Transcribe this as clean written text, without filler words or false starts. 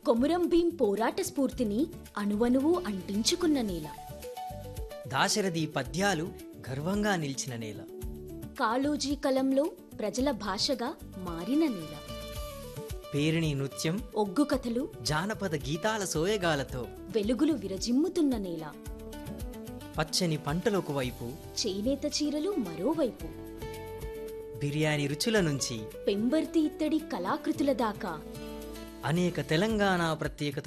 కొమురం భీం పోరాట స్ఫూర్తిని అణువణువు అంటించుకున్న నేల. దాశరథి పద్యాలు గర్వంగా నిలిచిన నేల. కాళోజీ కలంలో ప్రజల భాషగా మారిన నేల. పేరిణి నృత్యం, ఒగ్గు కథలు, జానపద గీతాల సోయగాలతో వెలుగులు విరజిమ్ముతున్న నేల. పచ్చని పంటలొక వైపు, చేనేత చీరలు మరోవైపు. బిర్యానీ రుచుల నుంచి పెంబర్తి ఇత్తడి కళాకృతుల దాకా అనేక తెలంగాణ ప్రత్యేకత